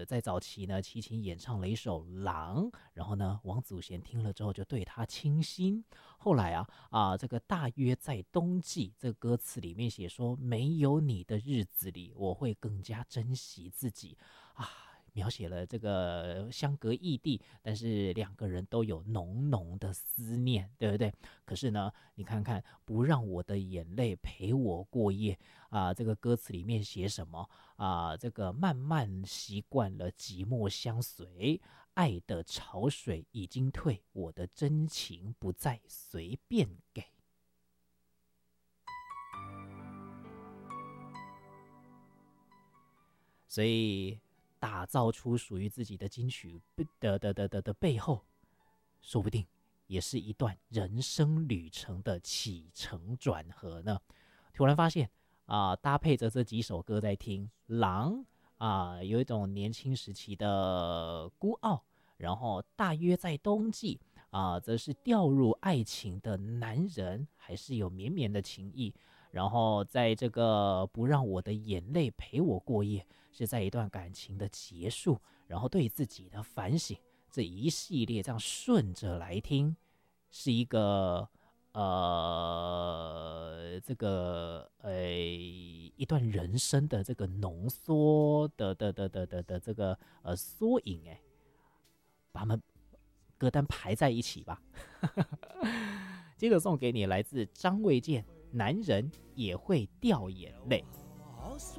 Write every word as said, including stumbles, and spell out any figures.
在早期呢，齐秦演唱了一首《狼》，然后呢，王祖贤听了之后就对他倾心。后来啊啊，这个大约在冬季，这个歌词里面写说，没有你的日子里，我会更加珍惜自己啊。描写了这个相隔异地，但是两个人都有浓浓的思念，对不对？可是呢，你看看，不让我的眼泪陪我过夜啊，这个歌词里面写什么啊？这个慢慢习惯了寂寞相随，爱的潮水已经退，我的真情不再随便给。所以打造出属于自己的金曲的的的的的背后，说不定也是一段人生旅程的起承转合呢。突然发现啊、呃，搭配着这几首歌在听，狼啊、呃，有一种年轻时期的孤傲，然后大约在冬季啊、呃，则是掉入爱情的男人，还是有绵绵的情意。然后在这个不让我的眼泪陪我过夜，是在一段感情的结束，然后对自己的反省，这一系列这样顺着来听，是一个呃这个呃一段人生的这个浓缩的的的的的的这个呃缩影哎，把它们歌单排在一起吧。接着送给你来自张卫健，男人也会掉眼泪。